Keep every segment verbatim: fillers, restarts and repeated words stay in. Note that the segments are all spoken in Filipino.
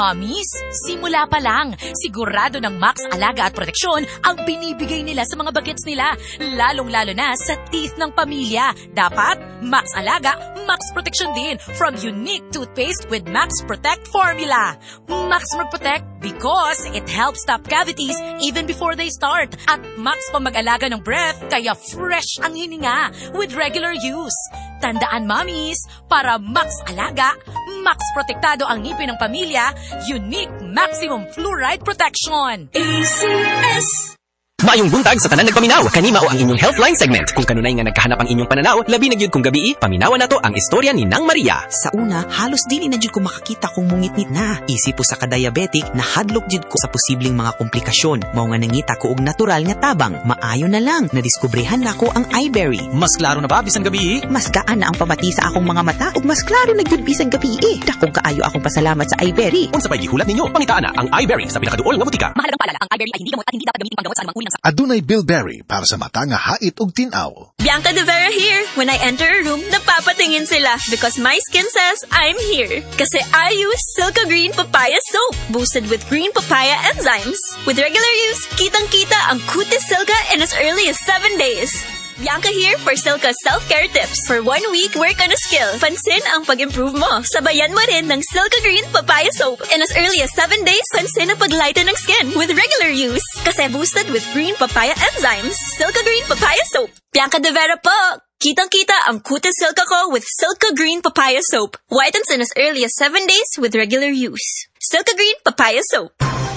Mommies, simula pa lang, sigurado ng Max Alaga at Proteksyon ang binibigay nila sa mga bagets nila, lalong-lalo na sa teeth ng pamilya. Dapat, Max Alaga, Max Proteksyon din from unique toothpaste with Max Protect formula. Max Protect because it helps stop cavities even before they start. At Max pa mag-alaga ng breath, kaya fresh ang hininga with regular use. Tandaan, Mommies, para Max Alaga, Max Protektado ang ngipin ng pamilya, unique maximum fluoride protection. A C S. Maayong buntag sa tanan nagpaminaw. Kanima o ang inyong Healthline segment. Kung kanunay nga nagkahanap ang inyong pananaw, labi na gyud kung gabi, paminawan nato ang istorya ni Nang Maria. Sa una, halos dili na jud ko makakita kung mungit-ngit na. Isip po sa ka-diabetic, nahadlok jud ko sa posibleng mga komplikasyon. Mao nga nangita ko og natural nga tabang. Maayo na lang, nadiskubrihan nako ang iBerry. Mas klaro na ba bisan gabi? Mas gaan na ang pamati sa akong mga mata ug mas klaro na gyud bisan gabi. Dakong kaayo akong pasalamat sa iBerry. Unsa pay gihulat ninyo? Pangitaan na ang iBerry sa pinakaduol nga butika. Mahalagang paalala, ang iBerry ay hindi gamot at hindi dapat gamitin panggamot sa anumang uling. Adunay Bilberry para sa mata nga hait ug tinaw. Bianca De Vera here. When I enter a room, napapatingin sila because my skin says I'm here. Kasi I use Silka Green Papaya Soap, boosted with green papaya enzymes. With regular use, kitang-kita ang kutis Silka in as early as seven days. Bianca here for Silka self-care tips. For one week, work on a skill. Pansin ang pag-improve mo. Sabayan mo rin ng Silka Green Papaya Soap. In as early as seven days, pansin ang paglighten ng skin with regular use. Kasi boosted with green papaya enzymes. Silka Green Papaya Soap. Bianca De Vera po! Kitang-kita ang kutis Silka ko with Silka Green Papaya Soap. Whitens in as early as seven days with regular use. Silka Green Papaya Soap.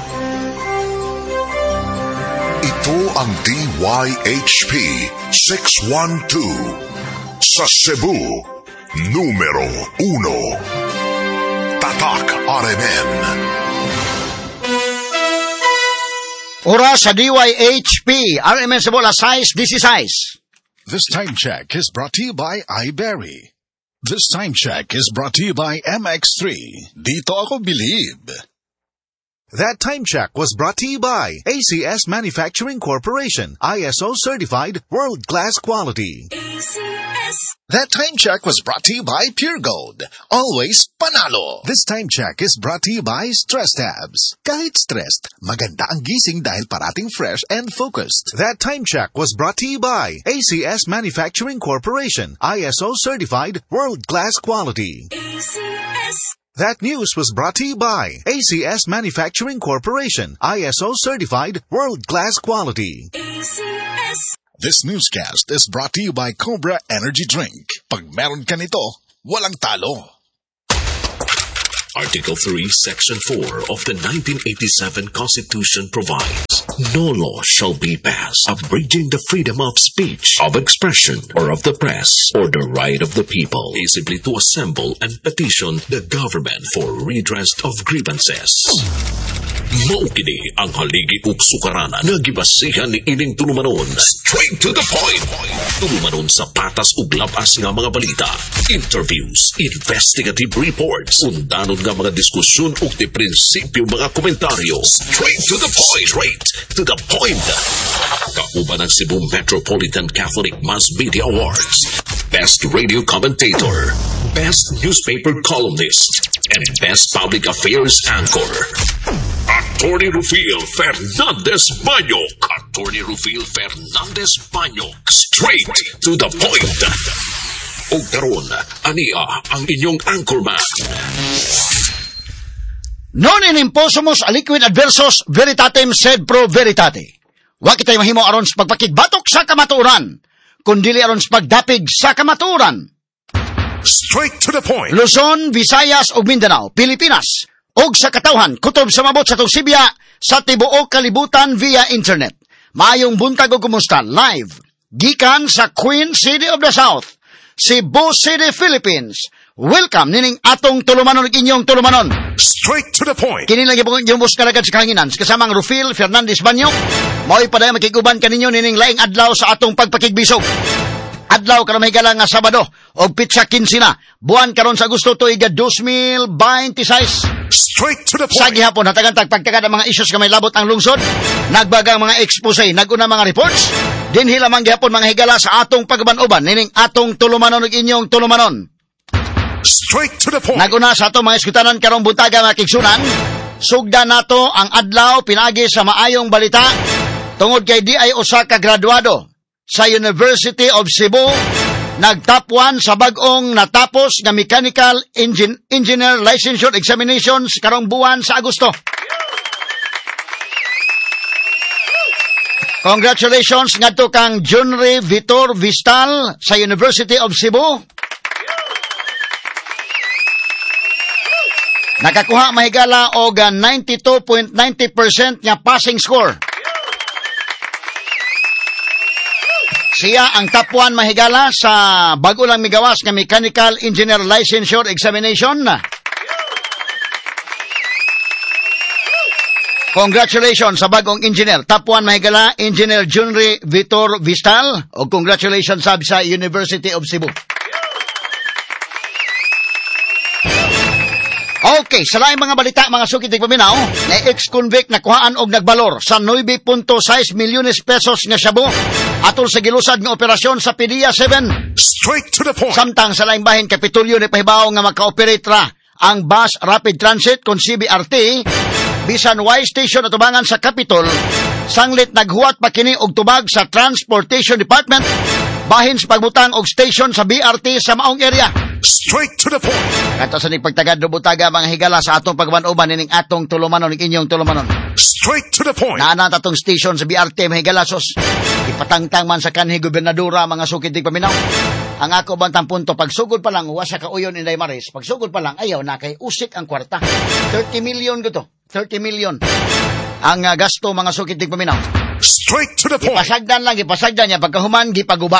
Ito ang D Y H P six one two sa Cebu, numero uno. Tatak R M N. Oras sa D Y H P, R M N Cebu, alas sais disisays. This time check is brought to you by iBerry. This time check is brought to you by M X three. Dito ako bilib. That time check was brought to you by A C S Manufacturing Corporation, I S O certified, world-class quality. A C S. That time check was brought to you by Pure Gold, always panalo. This time check is brought to you by Stress Tabs. Kahit stressed, maganda ang gising dahil parating fresh and focused. That time check was brought to you by A C S Manufacturing Corporation, I S O certified, world-class quality. A C S. That news was brought to you by A C S Manufacturing Corporation, I S O certified, world-class quality. A C S. This newscast is brought to you by Cobra Energy Drink. Pag meron ka nito, walang talo. Article three, Section four of the nineteen eighty-seven Constitution provides, no law shall be passed abridging the freedom of speech, of expression, or of the press, or the right of the people peaceably to assemble and petition the government for redress of grievances. Maukini ang haligi ug sukaranan nga gibasihan ni ining tulumanon. Straight to the point. Tulumanon sa patas ug labas nga mga balita, interviews, investigative reports, undanon nga mga diskusyon ug ti prinsipyo mga komentaryo. Straight to the point. Straight to the point. Kauban ang Cebu Metropolitan Catholic Mass Media Awards. Best Radio Commentator, Best Newspaper Columnist, and Best Public Affairs Anchor. Attorney Rufil Fernandez Banyok. Attorney Rufil Fernandez Banyok. Straight to the point. O karon, ania ang inyong anchorman. Non in imposumus aliquid adversus veritatem sed pro veritate. Wa kitay mahimo aron sa pagpakigbatok sa kamatuoran, kundili aron sa pagdapig sa kamatuoran. Straight to the point. Luzon, Visayas ug Mindanao, Pilipinas. Og sa katawhan, kutob sa mabot sa Tusibya, sa tibuok kalibutan via internet. Maayong buntag o kumusta, live. Gikan sa Queen City of the South, Cebu City, Philippines. Welcome nining atong tulumanon ug inyong tulumanon. Straight to the point. Kini lagi po yung bus karagad sa kahanginan. Kasamang Rufil Fernandez Banyok. Mao'y padaya makikuban kaninyo nining laing adlaw sa atong pagpakigbisog. Adlaw karon may galang nga Sabado og pitsa kinsi na. Buwan karon sa Agosto tuig two thousand twenty-six. Straight to the point. Sa gihapon hatagan tagpagtagad ang mga issues nga may labot ang lungsod. Nagbagang mga expose, naguna mga reports. Dinhi lamang gihapon mga higala sa atong pagbanuban nining atong tulumanon ug inyong tulumanon. Straight to the point. Naguna sa atong mga iskutanan karong buntaga mga kigsunan. Sugda nato ang adlaw pinagi sa maayong balita tungod kay di ay usa ka graduado sa University of Cebu nag-top one sa bag-ong natapos nga Mechanical Engin- Engineer Licensure Examinations karong buwan sa Agosto. Congratulations ngadto kang Junri Vitor Vistal sa University of Cebu. Nakakuha mahigala og ninety-two point nine zero percent nga passing score. Siya ang top one mahigala sa bago lang migawas nga Mechanical Engineer Licensure Examination. Congratulations sa bagong engineer. Top one mahigala, Engineer Junri Vitor Vistal. O congratulations sab sa University of Cebu. Okay, sa laing mga balita, mga sukitig paminaw, na ex-convict na kuhaan og nagbalor sa nine point six milyones pesos nga shabu atol sa gilusad nga operasyon sa P D E A seven. Straight to the point. Samtang sa laing bahin Kapitolyo ni pahibaw nga maka-operate ra ang Bus Rapid Transit kon C B R T bisan Y station atubangan sa Capitol. Sanglit naghuwat pa kini og tubag sa Transportation Department bahin sa pagbutang og station sa B R T sa maong area. Straight to the point. Kato sa nagpagtagad do butaga mga higala sa atong pagbanuban ning atong tulumanon ning inyong tulumanon. Straight to the point. Naana tatong station sa B R T mga higala sos ipatangtang man sa kanhi gobernadora mga sukitig paminaw. Ang ako bantang punto pagsugod pa lang uwa sa kauyon Inday Maris, pagsugod pa lang ayaw na kay usik ang kwarta. thirty million gito. thirty million. Ang uh, gasto mga sukitig paminaw. Straight to the point. Ipasagdan lang, ipasagdan niya pagkahuman gipaguba.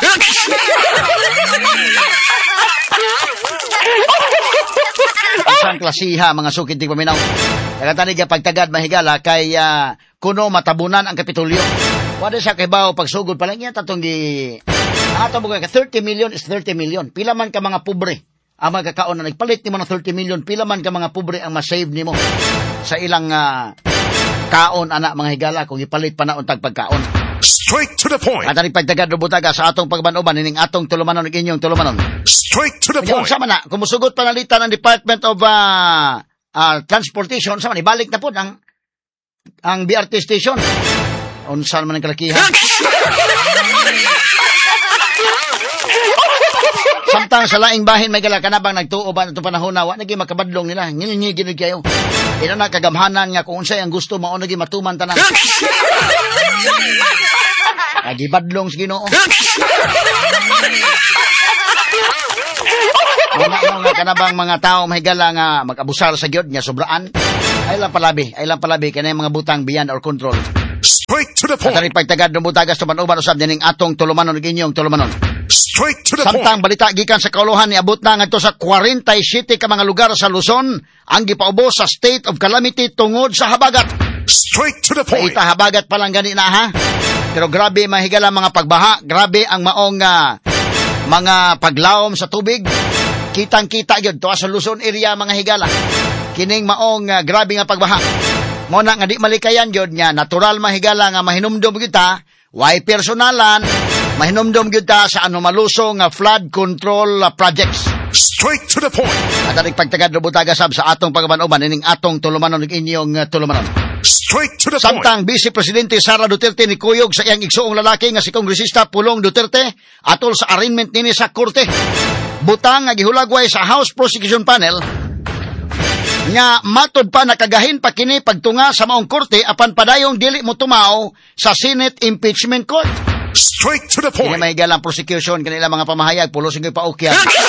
Isang klasiha mga sukitig paminaw. Nagatanig ka pagtagad mahigala kay uh, kuno matabunan ang Kapitolyo. Wala siya kay bao pagsugod pa lang yan tatong gi ato mo ka thirty million is thirty million. Pila man ka mga pobre ang magkakaon na nagpalit ni mo ng thirty million, pila man ka mga pobre ang ma-save nimo sa ilang uh, kaon anak mga higala kung ipalit pa na untag pagkaon. Straight to the point. At ang pagtagad do butaga sa atong pagbanuban ning atong tulumanon ning inyong tulumanon. Straight to the point. Sa man na kumusugot panalitan ng Department of uh, uh, Transportation sa man ibalik na po ang ang B R T station. Unsa man ang kalakihan? Samtang sa laing bahin may gala kanabang nagtuo ba nato panahon na wa nagi makabadlong nila ngilngi gid kayo. Ina na kagamhanan nga kung unsay ang gusto mao nagi matuman tanan. Agi badlong sa Ginoo. Wala mo nga kanabang mga tao mahigala nga mag-abusar sa gyud nga sobraan. Ay lang palabi, ay lang palabi kanay mga butang beyond our control. Straight to the point. At ang pagtagad ng butagas tumanuban usab dining atong tulumanon ug inyong tulumanon. Straight to the Samtang point. balita gikan sa kauluhan ni abot na ngadto sa forty-seven ka mga lugar sa Luzon ang gipaubos sa state of calamity tungod sa habagat. Straight to the point. Paita habagat pa lang gani na ha. Pero grabe mahigala mga pagbaha, grabe ang maong uh, mga paglaom sa tubig. Kitang-kita gyud to sa Luzon area mga higala. Kining maong uh, grabe nga pagbaha. Mo na nga di malikayan gyud nya natural mahigala nga mahinumdom kita, why personalan, mahinumdom gyud ta sa ano malusong nga flood control uh, projects. Straight to the point. At ang pagtagad do butaga sab sa atong pagbanuban ining atong tulumanon ug inyong uh, tulumanon. Straight to the point. Samtang Vice Presidente Sara Duterte ni kuyog sa iyang igsuong lalaki nga si Kongresista Pulong Duterte atol sa arraignment nini sa korte. Butang nga gihulagway sa House Prosecution Panel nga matod pa nakagahin pa kini pagtunga sa maong korte apan padayong dili mo tumaw sa Senate Impeachment Court. Straight to the point. Kini may galang prosecution kanila mga pamahayag pulos ng paukyan.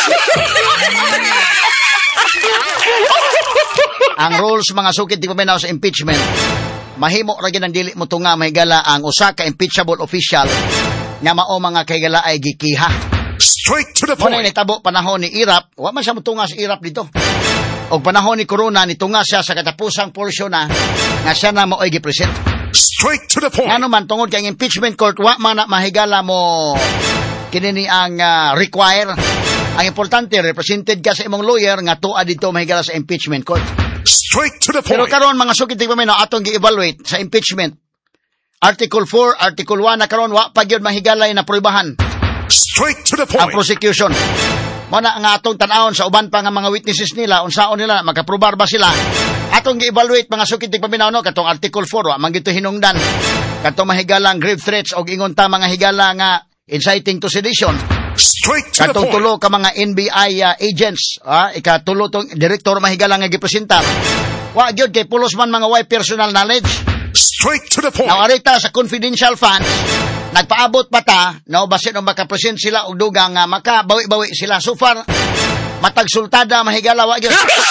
Ang rules mga sukit di paminaw sa impeachment mahimo ra gyud ang dili mo tunga may gala ang usa ka impeachable official nga mao mga kaygala ay gikiha. Straight to the Kung point. nitabo panahon ni Irap, wa man siya mutunga sa Irap dito. Og panahon ni Corona nitunga siya sa katapusang porsyon na nga siya na mo ay gipresent. Straight to the point. Ngano man tungod kay impeachment court wa man na mahigala mo kinini ang uh, require. Ang importante represented ka sa imong lawyer nga tuwa dito mahigala sa impeachment court. Straight to the Pero point. karon mga sukit tigpa may atong gi-evaluate sa impeachment. Article four, Article one na karon wa pa gyud mahigala na prubahan. Straight to the Ang point. prosecution. Mo na nga atong tan-awon sa uban pa nga mga witnesses nila unsaon nila magkaprobar ba sila at atong gi-evaluate mga sukitig paminaw no katong Article four wa man gito hinungdan. Katong mahigalang grave threats og ingon ta mga higala nga inciting to sedition. Straight to the Katong point. tulo ka mga N B I uh, agents, ah, ikatulo tong direktor mahigalang nga gipresentar. Wa gyud kay pulos man mga way personal knowledge. Straight to the point. Now arita sa confidential funds, nagpaabot pa ta, no, basin o makapresent sila og dugang nga makabawi-bawi sila. So far, matag sultada mahigala wa gyud.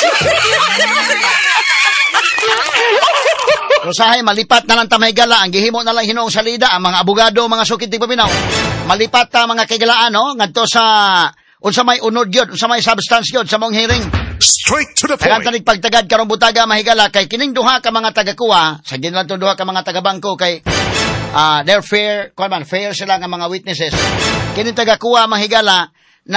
Usahay malipat na lang ta mahigala ang gihimo na lang hinuong salida ang mga abogado mga sukitig paminaw. Malipat ta mga kaigalaan no ngadto sa unsa may unod gyud, unsa may substance gyud sa mong hearing. Straight to the Kaya point. tanig pagtagad karong butaga mahigala kay kining duha ka mga tagakuha sa ginlan to duha ka mga taga-bangko kay ah they're fair, kuan man fair sila nga mga witnesses. Kining tagakuha mahigala na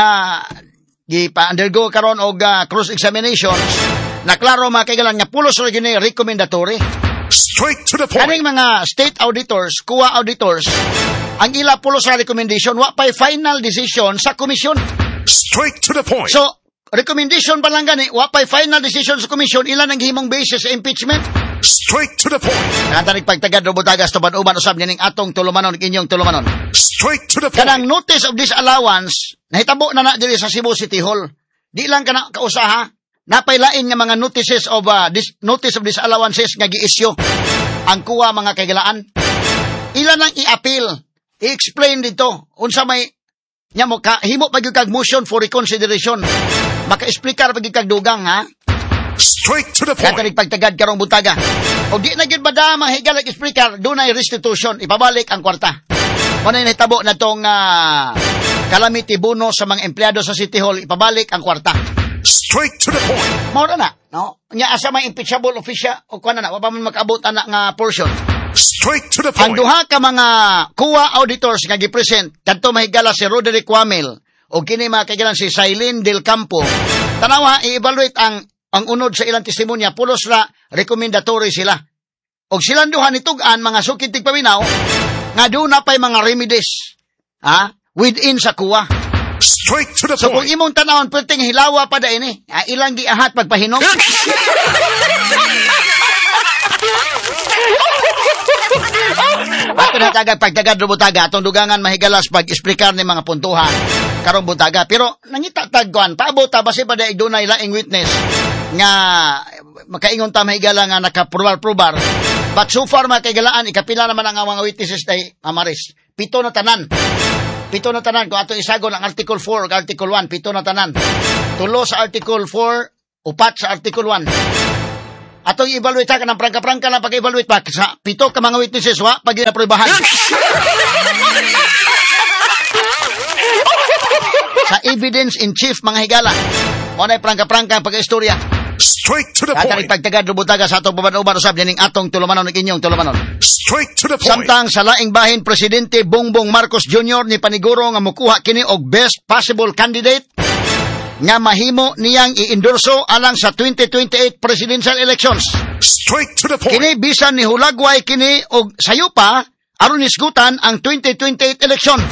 gipa-undergo karon og uh, cross examinations na klaro mga kaigalan nga pulos ra gini recommendatory. Straight to the point. Kaning mga state auditors, kuha auditors, ang ila pulos sa recommendation, wa pa'y final decision sa komisyon. Straight to the point. So, recommendation pa lang gani, wa pa'y final decision sa komisyon, ilan ang himong basis sa impeachment. Straight to the point. Kantanig pagtagad do butagas to ban-uban usab ning atong tulumanon inyong tulumanon. Straight to the Kanang point. notice of disallowance, nahitabo na na diri sa Cebu City Hall. Di lang kana kausaha, napailain nga mga notices of uh, dis, notice of disallowances nga gi-issue ang kuha mga kaigalaan. Ilan ang i-appeal, i-explain dito unsa may nya mo ka himo pag kag motion for reconsideration. Maka-explicar pag kag dugang ha. Straight to the Kaya point. pagtagad karong butaga. O di na gyud bada mahigal ang explicar, dunay restitution, ipabalik ang kwarta. Ano yung nahitabo na tong uh, calamity bonus sa mga empleyado sa City Hall, ipabalik ang kwarta. Straight to the point. Maura na, no? Nya asa may impeachable official o kuan na, wa pa man makaabot ana nga portion. Straight to the Ang point. duha ka mga kuha auditors nga gi-present kadto mahigala si Roderick Wamel o kini mga kaigalan si Sailin Del Campo. Tanawa i-evaluate ang ang unod sa ilang testimonya pulos ra recommendatory sila. Og silang duha nitug-an mga sukitig paminaw nga doon na pa'y mga remedies ha within sa kuha. Straight to the So kung point. imong tanawon perting hilawa pa da ini, ah, ilang giahat pagpahinom. Ato na tagad pagtagad do butaga atong dugangan mahigalas pag-explicar ni mga puntuhan karong butaga. Pero nangita tagkuan paabot ta basi pa da dunay laing witness nga makaingon ta mahigala nga nakaprobar-probar. But so far makaigalaan ikapila naman ang mga witnesses day Amaris. Pito na tanan. Pito na tanan. Kung ato isagon ang Article four o Article one, pito na tanan. Tulo sa Article four, upat sa Article one. Atong i-evaluate ka ng prangka-prangka lang pag-evaluate pa. Sa pito ka mga witnesses, wa, pag inaprobahan. Sa evidence in chief, mga higala. Mo na prangka-prangka pag-istorya. Straight to the Katanig point. pagtagad lubutaga sa atong pabanuban usab dining atong tulumanon ng inyong tulumanon. Straight to the point. Samtang sa laing bahin Presidente Bongbong Marcos Junior ni paniguro nga mokuha kini og best possible candidate nga mahimo niyang i-endorso alang sa twenty twenty-eight presidential elections. Straight to the point. Kini bisan ni hulagway kini og sayo pa aron isgutan ang twenty twenty-eight election.